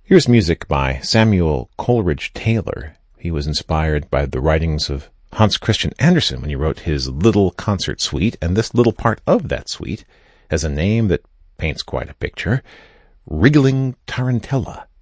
Here's music by Samuel Coleridge Taylor. He was inspired by the writings of Hans Christian Andersen when he wrote his Little Concert Suite, and this little part of that suite has a name that paints quite a picture: Wriggling Tarantella.